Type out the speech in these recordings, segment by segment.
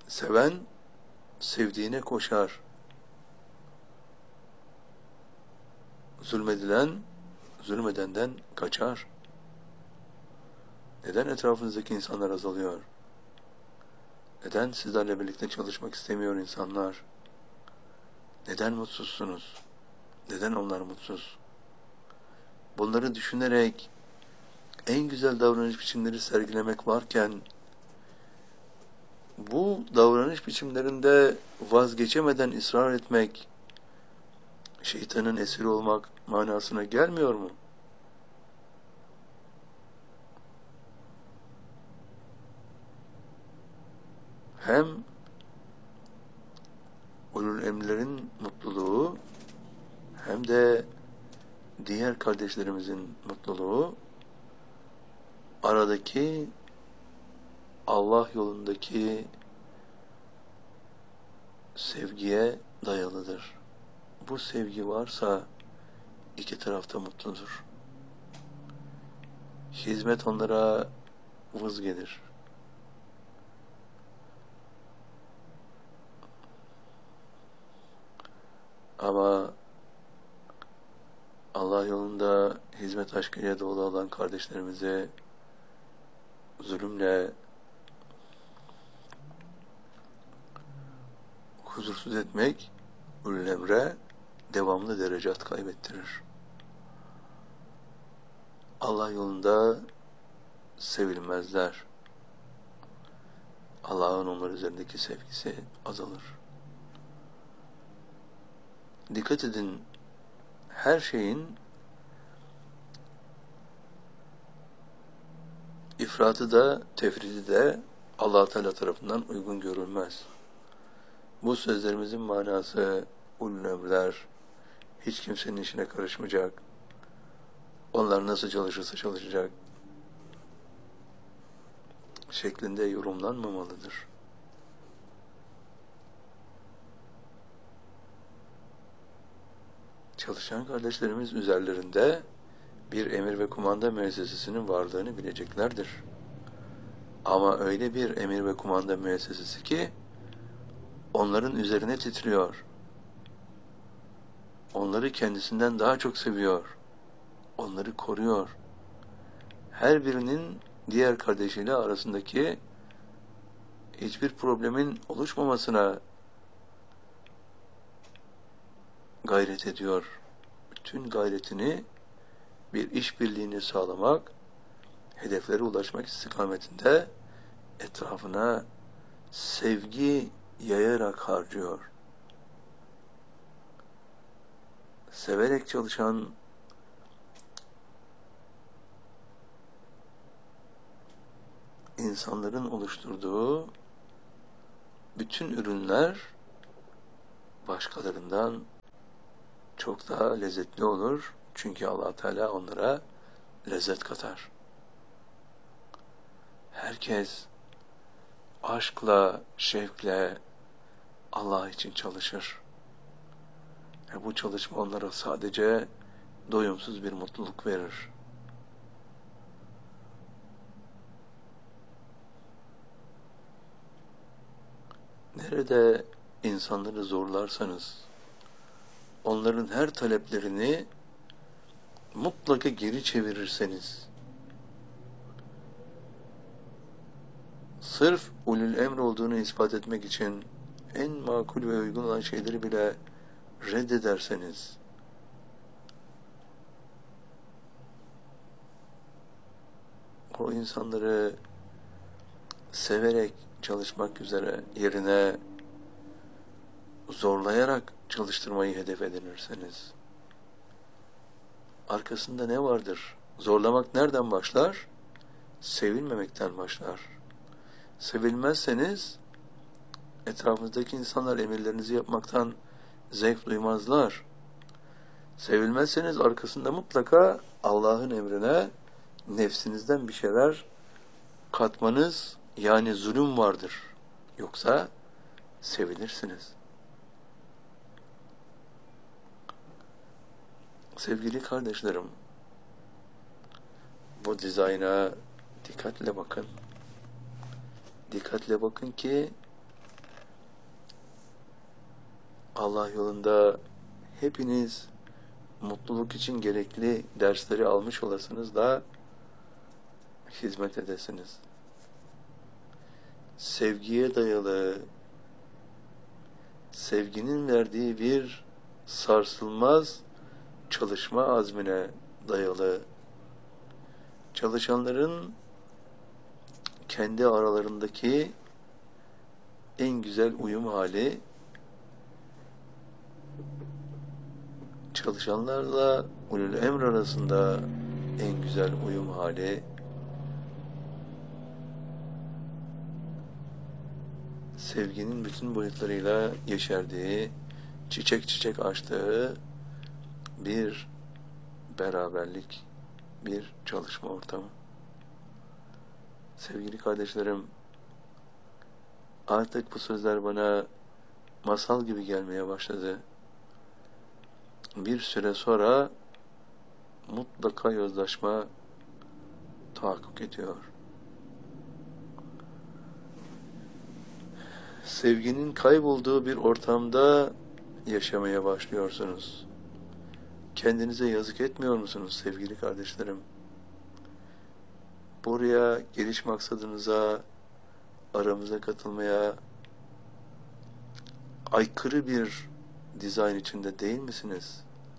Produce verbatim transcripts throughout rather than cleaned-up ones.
Seven sevdiğine koşar. Zulmedilen zulmedenden kaçar. Neden etrafınızdaki insanlar azalıyor? Neden sizlerle birlikte çalışmak istemiyor insanlar? Neden mutsuzsunuz? Neden onlar mutsuz? Bunları düşünerek en güzel davranış biçimleri sergilemek varken bu davranış biçimlerinde vazgeçemeden ısrar etmek, şeytanın esiri olmak manasına gelmiyor mu? Hem ulul emrlerin mutluluğu hem de diğer kardeşlerimizin mutluluğu aradaki Allah yolundaki sevgiye dayalıdır. Bu sevgi varsa iki tarafta mutludur. Hizmet onlara vız gelir. Ama Allah yolunda hizmet aşkıyla dolu olan kardeşlerimize zulümle huzursuz etmek ulul emre devamlı derecat kaybettirir. Allah yolunda sevilmezler. Allah'ın onlar üzerindeki sevgisi azalır. Dikkat edin, her şeyin ifratı da tefridi de Allah Teala tarafından uygun görülmez. Bu sözlerimizin manası ulul emrler hiç kimsenin işine karışmayacak. Onlar nasıl çalışırsa çalışacak şeklinde yorumlanmamalıdır. Çalışan kardeşlerimiz üzerlerinde bir emir ve kumanda müessesesinin varlığını bileceklerdir. Ama öyle bir emir ve kumanda müessesesi ki onların üzerine titriyor. Onları kendisinden daha çok seviyor. Onları koruyor. Her birinin diğer kardeşiyle arasındaki hiçbir problemin oluşmamasına gayret ediyor. Bütün gayretini bir işbirliğini sağlamak, hedeflere ulaşmak istikametinde etrafına sevgi yayarak harcıyor. Severek çalışan insanların oluşturduğu bütün ürünler başkalarından çok daha lezzetli olur. Çünkü Allah Teala onlara lezzet katar. Herkes aşkla, şevkle Allah için çalışır. Ve bu çalışma onlara sadece doyumsuz bir mutluluk verir. Nerede insanları zorlarsanız, onların her taleplerini mutlaka geri çevirirseniz, sırf ulul emr olduğunu ispat etmek için en makul ve uygun olan şeyleri bile reddederseniz, o insanları severek çalışmak üzere yerine zorlayarak çalıştırmayı hedef edinirseniz, arkasında ne vardır? Zorlamak nereden başlar? Sevilmemekten başlar. Sevilmezseniz etrafınızdaki insanlar emirlerinizi yapmaktan zevk duymazlar. Sevilmezseniz arkasında mutlaka Allah'ın emrine nefsinizden bir şeyler katmanız, yani zulüm vardır. Yoksa sevilirsiniz. Sevgili kardeşlerim, bu dizayna dikkatle bakın. Dikkatle bakın ki Allah yolunda hepiniz mutluluk için gerekli dersleri almış olasınız da hizmet edesiniz. Sevgiye dayalı, sevginin verdiği bir sarsılmaz çalışma azmine dayalı, çalışanların kendi aralarındaki en güzel uyum hali, çalışanlarla ulul emr arasında en güzel uyum hali, sevginin bütün boyutlarıyla yeşerdiği, çiçek çiçek açtığı bir beraberlik, bir çalışma ortamı. Sevgili kardeşlerim, artık bu sözler bana masal gibi gelmeye başladı. Bir süre sonra mutlaka yozlaşma tahakkuk ediyor. Sevginin kaybolduğu bir ortamda yaşamaya başlıyorsunuz. Kendinize yazık etmiyor musunuz sevgili kardeşlerim? Buraya geliş maksadınıza, aramıza katılmaya aykırı bir dizayn içinde değil misiniz?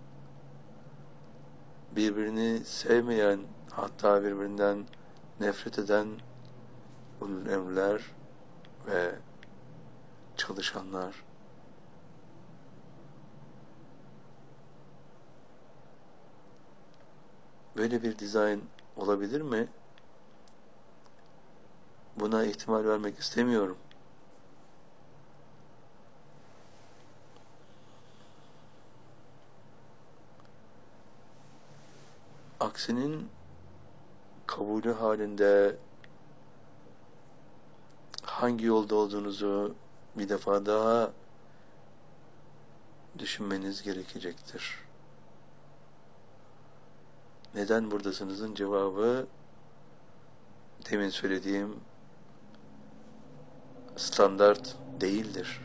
Birbirini sevmeyen, hatta birbirinden nefret eden ulul emrler ve çalışanlar. Böyle bir dizayn olabilir mi? Buna ihtimal vermek istemiyorum. Aksinin kabulü halinde hangi yolda olduğunuzu bir defa daha düşünmeniz gerekecektir. Neden buradasınızın cevabı demin söylediğim standart değildir.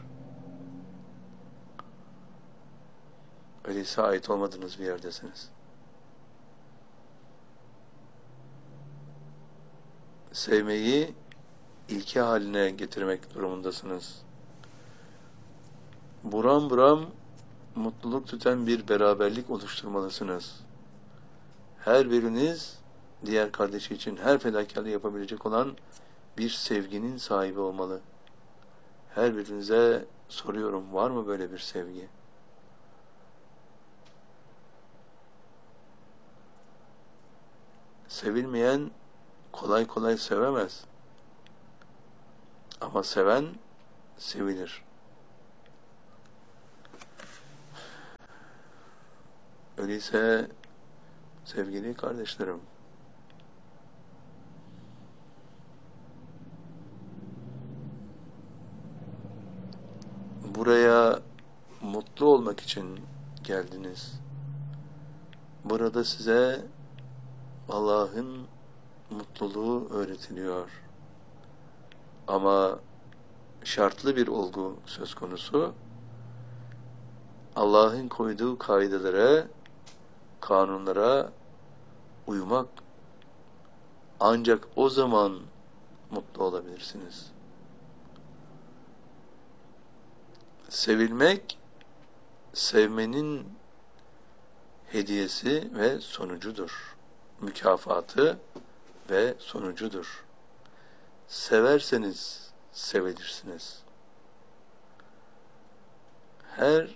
Öyleyse ait olmadığınız bir yerdesiniz. Sevmeyi ilke haline getirmek durumundasınız. Buram buram mutluluk tüten bir beraberlik oluşturmalısınız. Her biriniz diğer kardeşi için her fedakarlığı yapabilecek olan bir sevginin sahibi olmalı. Her birinize soruyorum, var mı böyle bir sevgi? Sevilmeyen kolay kolay sevemez. Ama seven sevilir. Öyleyse sevgili kardeşlerim, buraya mutlu olmak için geldiniz. Burada size Allah'ın mutluluğu öğretiliyor. Ama şartlı bir olgu söz konusu. Allah'ın koyduğu kaidelere, kanunlara uymak, ancak o zaman mutlu olabilirsiniz. Sevilmek, sevmenin hediyesi ve sonucudur. Mükafatı ve sonucudur. Severseniz sevilirsiniz. Her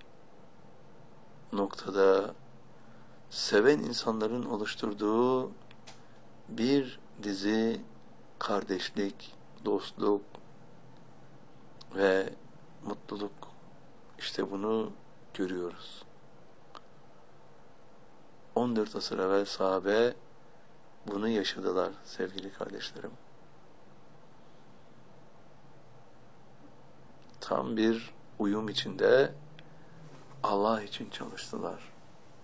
noktada seven insanların oluşturduğu bir dizi kardeşlik, dostluk ve mutluluk, işte bunu görüyoruz. on dört asır evvel sahabe bunu yaşadılar sevgili kardeşlerim. Tam bir uyum içinde Allah için çalıştılar.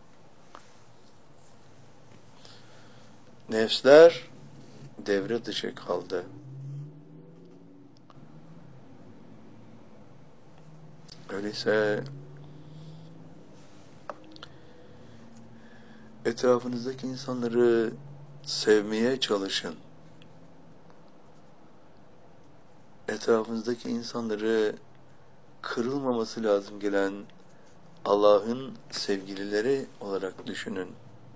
Nefsler devre dışı kaldı. Öyleyse etrafınızdaki insanları sevmeye çalışın. Etrafınızdaki insanları kırılmaması lazım gelen Allah'ın sevgilileri olarak düşünün.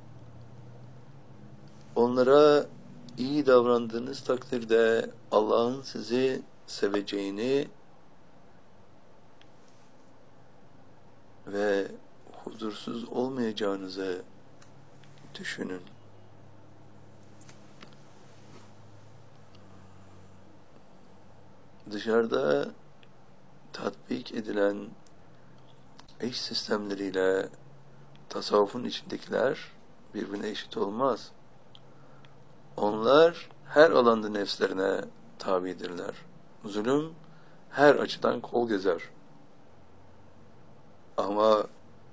Onlara iyi davrandığınız takdirde Allah'ın sizi seveceğini ve huzursuz olmayacağınızı düşünün. Dışarıda tatbik edilen eş sistemleriyle tasavvufun içindekiler birbirine eşit olmaz. Onlar her alanda nefslerine tabidirler. Zulüm her açıdan kol gezer. Ama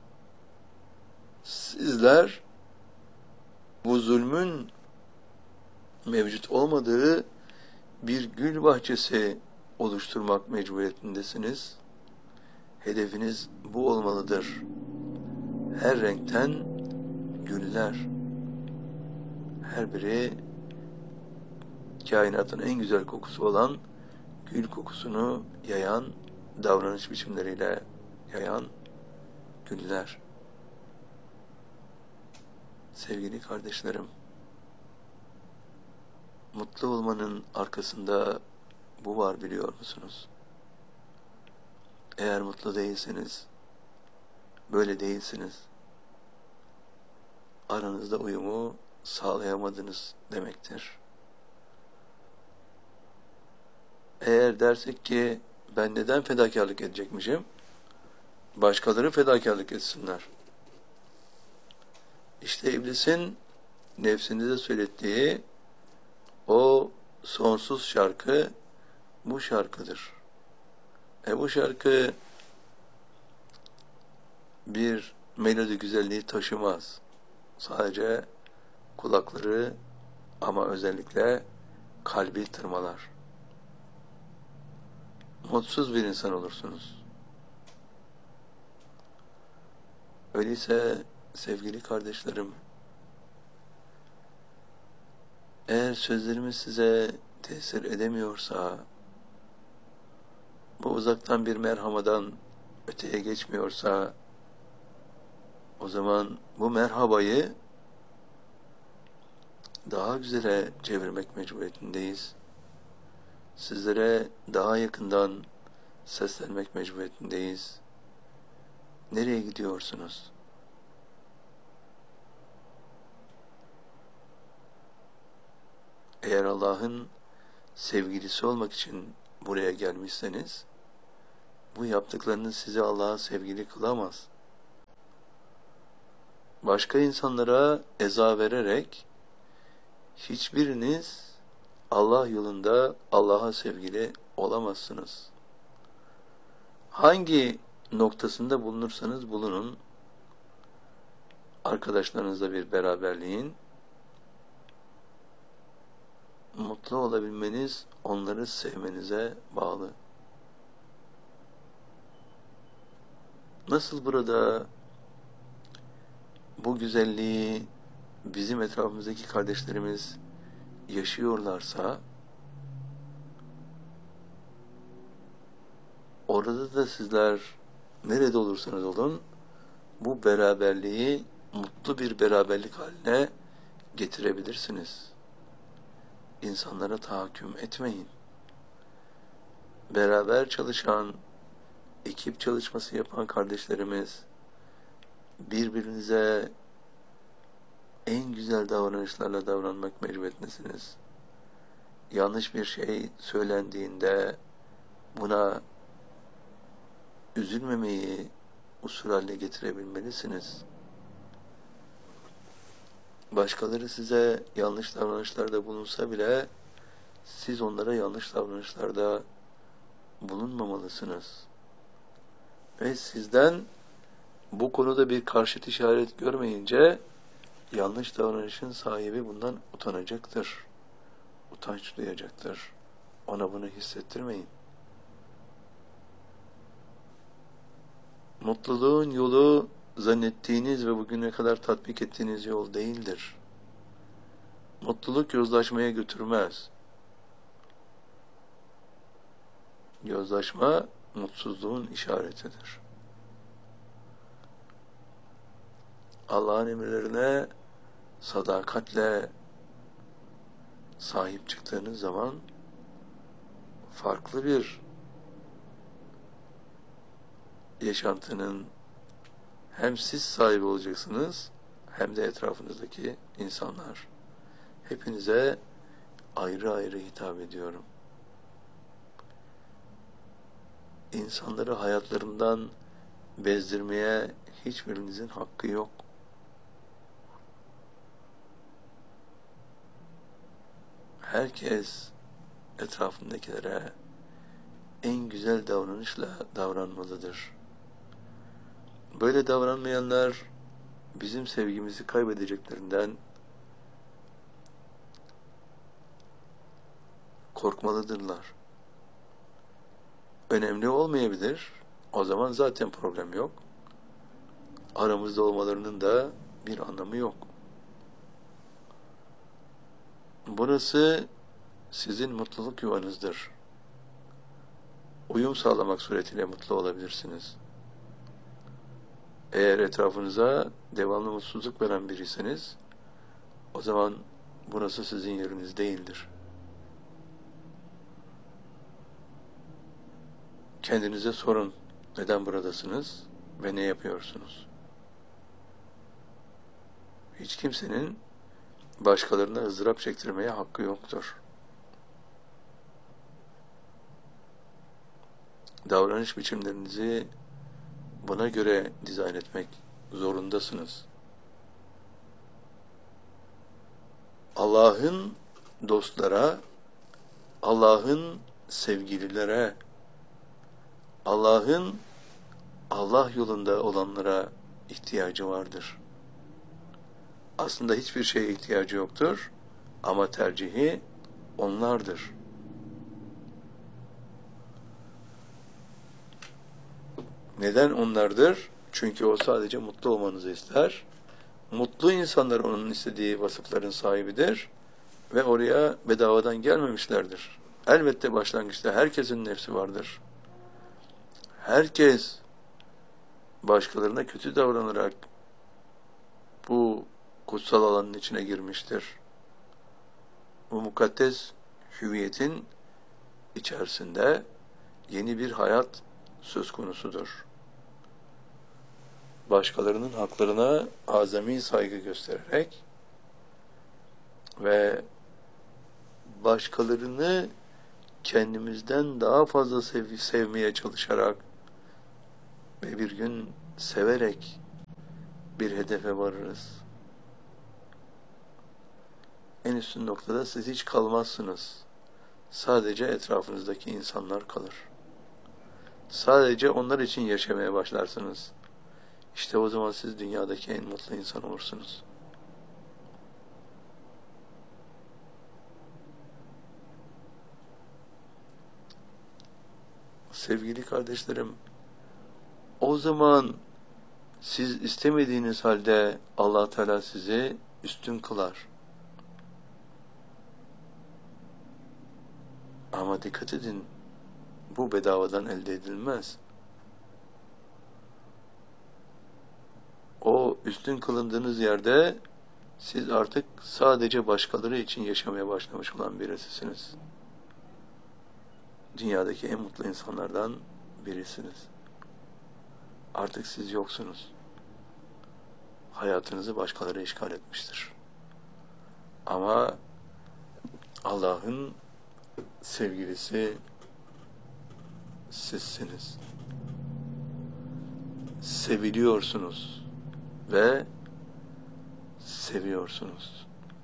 sizler bu zulmün mevcut olmadığı bir gül bahçesi oluşturmak mecburiyetindesiniz. Hedefiniz bu olmalıdır. Her renkten güller. Her biri kainatın en güzel kokusu olan gül kokusunu yayan, davranış biçimleriyle yayan güller. Sevgili kardeşlerim, mutlu olmanın arkasında bu var, biliyor musunuz? Eğer mutlu değilseniz, böyle değilsiniz, aranızda uyumu sağlayamadınız demektir. Eğer dersek ki ben neden fedakarlık edecekmişim? Başkaları fedakarlık etsinler. İşte iblisin nefsinize söylettiği o sonsuz şarkı bu şarkıdır. E bu şarkı bir melodi güzelliği taşımaz. Sadece kulakları ama özellikle kalbi tırmalar. Mutsuz bir insan olursunuz. Öyleyse sevgili kardeşlerim, eğer sözlerimiz size tesir edemiyorsa, bu uzaktan bir merhamadan öteye geçmiyorsa, o zaman bu merhabayı daha güzele çevirmek mecburiyetindeyiz. Sizlere daha yakından seslenmek mecburiyetindeyiz. Nereye gidiyorsunuz? Eğer Allah'ın sevgilisi olmak için buraya gelmişseniz, bu yaptıklarınız sizi Allah'a sevgili kılamaz. Başka insanlara eza vererek, hiçbiriniz Allah yolunda Allah'a sevgili olamazsınız. Hangi noktasında bulunursanız bulunun, arkadaşlarınızla bir beraberliğin, mutlu olabilmeniz onları sevmenize bağlı. Nasıl burada bu güzelliği bizim etrafımızdaki kardeşlerimiz yaşıyorlarsa, orada da sizler nerede olursanız olun, bu beraberliği mutlu bir beraberlik haline getirebilirsiniz. İnsanlara tahakküm etmeyin. Beraber çalışan, ekip çalışması yapan kardeşlerimiz, birbirinize en güzel davranışlarla davranmak mecburiyetindesiniz. Yanlış bir şey söylendiğinde buna üzülmemeyi usul haline getirebilmelisiniz. Başkaları size yanlış davranışlarda bulunsa bile siz onlara yanlış davranışlarda bulunmamalısınız. Ve sizden bu konuda bir karşıt işaret görmeyince yanlış davranışın sahibi bundan utanacaktır. Utanç duyacaktır. Ona bunu hissettirmeyin. Mutluluğun yolu zannettiğiniz ve bugüne kadar tatbik ettiğiniz yol değildir. Mutluluk yozlaşmaya götürmez. Yozlaşma mutsuzluğun işaretidir. Allah'ın emirlerine sadakatle sahip çıktığınız zaman farklı bir yaşantının hem siz sahibi olacaksınız hem de etrafınızdaki insanlar. Hepinize ayrı ayrı hitap ediyorum. İnsanları hayatlarından bezdirmeye hiçbirinizin hakkı yok. Herkes etrafındakilere en güzel davranışla davranmalıdır. Böyle davranmayanlar bizim sevgimizi kaybedeceklerinden korkmalıdırlar. Önemli olmayabilir. O zaman zaten problem yok. Aramızda olmalarının da bir anlamı yok. Burası sizin mutluluk yuvanızdır. Uyum sağlamak suretiyle mutlu olabilirsiniz. Eğer etrafınıza devamlı mutsuzluk veren birisiniz, o zaman burası sizin yeriniz değildir. Kendinize sorun, neden buradasınız ve ne yapıyorsunuz? Hiç kimsenin başkalarına ızdırap çektirmeye hakkı yoktur. Davranış biçimlerinizi buna göre dizayn etmek zorundasınız. Allah'ın dostlara, Allah'ın sevgililere, Allah'ın Allah yolunda olanlara ihtiyacı vardır. Aslında hiçbir şeye ihtiyacı yoktur ama tercihi onlardır. Neden onlardır? Çünkü o sadece mutlu olmanızı ister. Mutlu insanlar onun istediği vasıfların sahibidir ve oraya bedavadan gelmemişlerdir. Elbette başlangıçta herkesin nefsi vardır. Herkes başkalarına kötü davranarak bu kutsal alanın içine girmiştir. Bu mukaddes hüviyetin içerisinde yeni bir hayat söz konusudur. Başkalarının haklarına azami saygı göstererek ve başkalarını kendimizden daha fazla sev sevmeye çalışarak ve bir gün severek bir hedefe varırız. En üstün noktada siz hiç kalmazsınız. Sadece etrafınızdaki insanlar kalır. Sadece onlar için yaşamaya başlarsınız. İşte o zaman siz dünyadaki en mutlu insan olursunuz. Sevgili kardeşlerim, o zaman siz istemediğiniz halde Allah Teala sizi üstün kılar. Ama dikkat edin, bu bedavadan elde edilmez. O üstün kılındığınız yerde siz artık sadece başkaları için yaşamaya başlamış olan birisisiniz. Dünyadaki en mutlu insanlardan birisiniz. Artık siz yoksunuz. Hayatınızı başkaları işgal etmiştir. Ama Allah'ın sevgilisi sizsiniz. Seviliyorsunuz ve seviyorsunuz.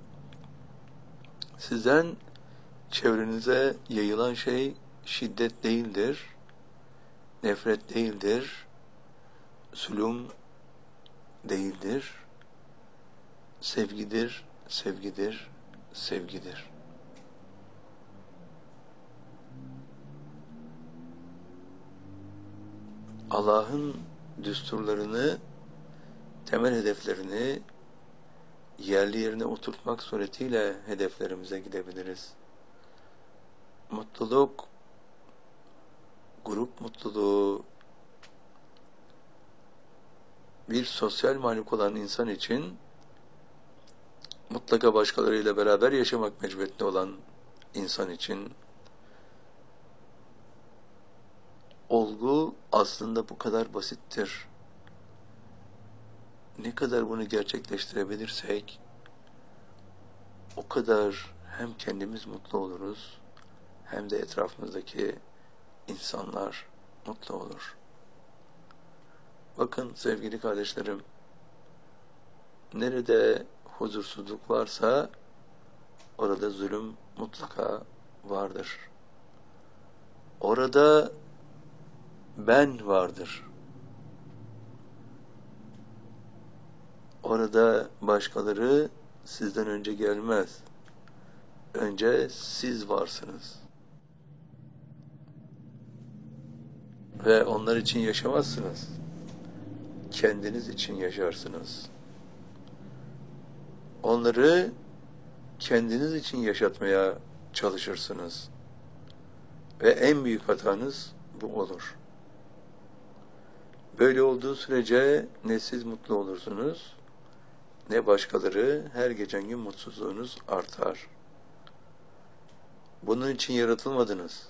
Sizden çevrenize yayılan şey şiddet değildir, nefret değildir, zulüm değildir, sevgidir, sevgidir, sevgidir. Allah'ın düsturlarını, temel hedeflerini yerli yerine oturtmak suretiyle hedeflerimize gidebiliriz. Mutluluk, grup mutluluğu, bir sosyal mahluk olan insan için mutlaka başkalarıyla beraber yaşamak mecburiyetinde olan insan için olgu aslında bu kadar basittir. Ne kadar bunu gerçekleştirebilirsek o kadar hem kendimiz mutlu oluruz hem de etrafımızdaki insanlar mutlu olur. Bakın sevgili kardeşlerim, nerede huzursuzluk varsa orada zulüm mutlaka vardır. Orada ben vardır. Orada başkaları sizden önce gelmez. Önce siz varsınız. Ve onlar için yaşamazsınız. Kendiniz için yaşarsınız. Onları kendiniz için yaşatmaya çalışırsınız. Ve en büyük hatanız bu olur. Böyle olduğu sürece ne siz mutlu olursunuz, ne başkaları, her geçen gün mutsuzluğunuz artar. Bunun için yaratılmadınız.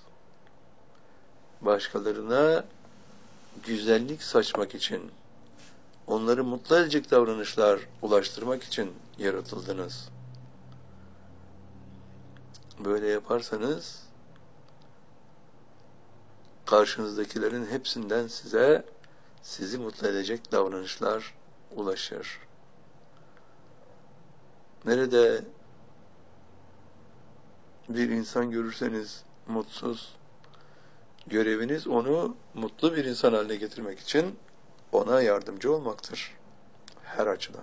Başkalarına güzellik saçmak için, onları mutlu edecek davranışlar ulaştırmak için yaratıldınız. Böyle yaparsanız, karşınızdakilerin hepsinden size, sizi mutlu edecek davranışlar ulaşır. Nerede bir insan görürseniz mutsuz, göreviniz onu mutlu bir insan haline getirmek için ona yardımcı olmaktır. Her açıdan.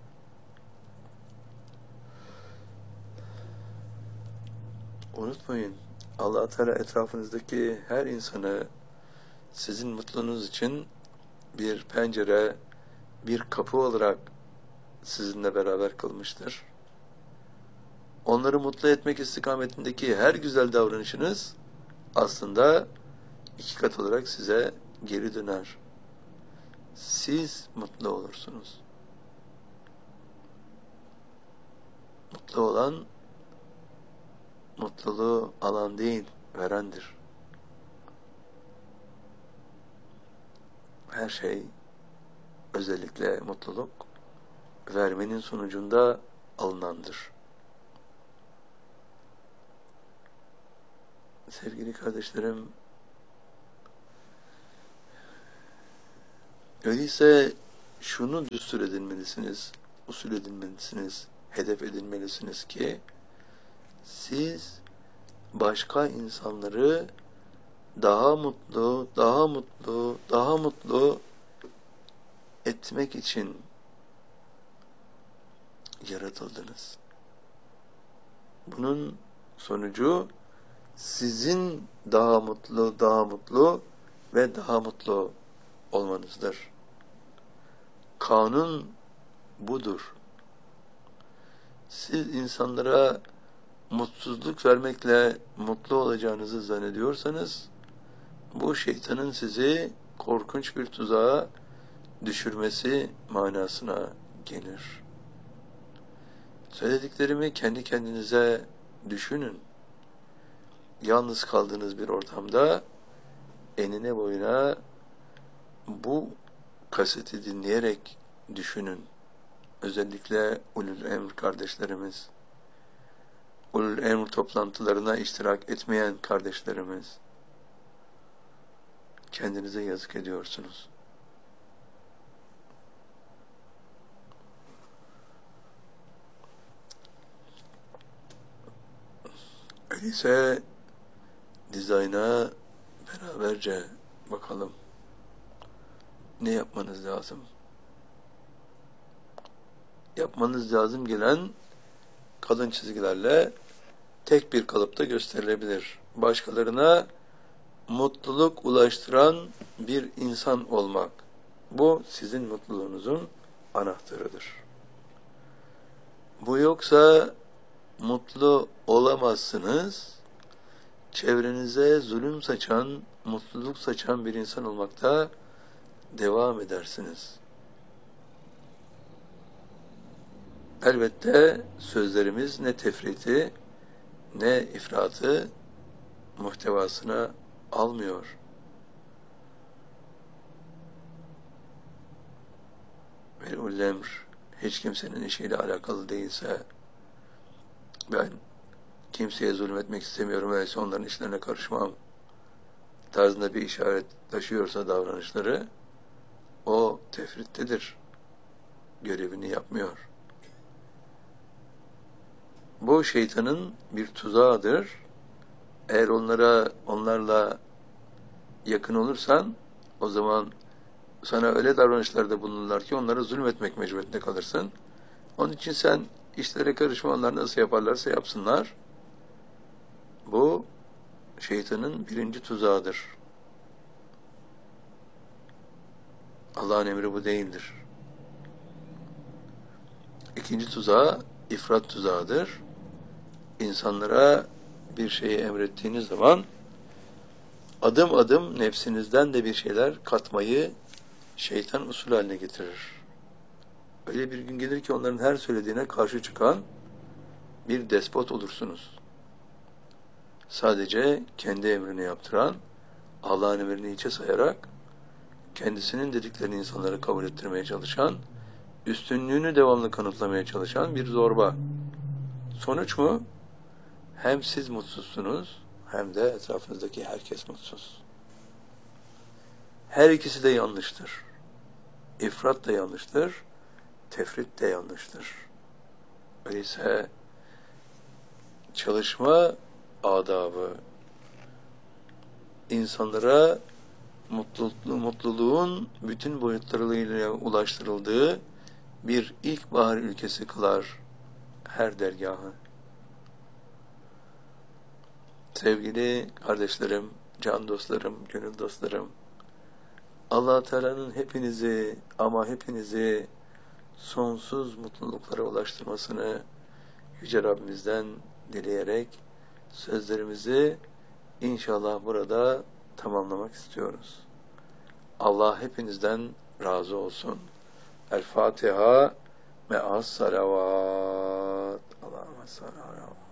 Unutmayın, Allah Teala etrafınızdaki her insanı sizin mutluluğunuz için bir pencere, bir kapı olarak sizinle beraber kılmıştır. Onları mutlu etmek istikametindeki her güzel davranışınız aslında iki kat olarak size geri döner. Siz mutlu olursunuz. Mutlu olan, mutluluğu alan değil, verendir. Her şey, özellikle mutluluk, vermenin sonucunda alınandır. Sevgili kardeşlerim, öyleyse şunu düstur edinmelisiniz, usul edinmelisiniz, hedef edinmelisiniz ki siz başka insanları daha mutlu, daha mutlu, daha mutlu etmek için yaratıldınız. Bunun sonucu sizin daha mutlu, daha mutlu ve daha mutlu olmanızdır. Kanun budur. Siz insanlara mutsuzluk vermekle mutlu olacağınızı zannediyorsanız, bu şeytanın sizi korkunç bir tuzağa düşürmesi manasına gelir. Söylediklerimi kendi kendinize düşünün. Yalnız kaldığınız bir ortamda enine boyuna bu kaseti dinleyerek düşünün. Özellikle ulul emr kardeşlerimiz, ulul emr toplantılarına iştirak etmeyen kardeşlerimiz, kendinize yazık ediyorsunuz. Öyleyse dizayna beraberce bakalım. Ne yapmanız lazım? Yapmanız lazım gelen kalın çizgilerle tek bir kalıpta gösterilebilir. Başkalarına mutluluk ulaştıran bir insan olmak. Bu sizin mutluluğunuzun anahtarıdır. Bu yoksa mutlu olamazsınız. Çevrenize zulüm saçan, mutluluk saçan bir insan olmakta devam edersiniz. Elbette sözlerimiz ne tefriti ne ifratı muhtevasına almıyor. Vel'ul emr hiç kimsenin işiyle alakalı değilse, ben kimseye zulmetmek istemiyorum, öyleyse onların işlerine karışmam tarzında bir işaret taşıyorsa davranışları, o tefrittedir. Görevini yapmıyor. Bu şeytanın bir tuzağıdır. Eğer onlara, onlarla yakın olursan, o zaman sana öyle davranışlarda bulunurlar ki onlara zulmetmek mecburiyetinde kalırsın. Onun için sen işlere karışma, onlar nasıl yaparlarsa yapsınlar. Bu şeytanın birinci tuzağıdır. Allah'ın emri bu değildir. İkinci tuzağı ifrat tuzağıdır. İnsanlara bir şeyi emrettiğiniz zaman adım adım nefsinizden de bir şeyler katmayı şeytan usul haline getirir. Öyle bir gün gelir ki onların her söylediğine karşı çıkan bir despot olursunuz. Sadece kendi emrini yaptıran, Allah'ın emrini hiçe sayarak, kendisinin dediklerini insanlara kabul ettirmeye çalışan, üstünlüğünü devamlı kanıtlamaya çalışan bir zorba. Sonuç mu? Hem siz mutsuzsunuz, hem de etrafınızdaki herkes mutsuz. Her ikisi de yanlıştır. İfrat da yanlıştır, tefrit de yanlıştır. Öyleyse çalışma adabı, insanlara mutluluğun, mutluluğun bütün boyutlarıyla ulaştırıldığı bir ilkbahar ülkesi kılar her dergahı. Sevgili kardeşlerim, can dostlarım, gönül dostlarım, Allah Teala'nın hepinizi ama hepinizi sonsuz mutluluklara ulaştırmasını Yüce Rabbimizden dileyerek sözlerimizi inşallah burada tamamlamak istiyoruz. Allah hepinizden razı olsun. El Fatiha me'as salavat. Allahümme salli ala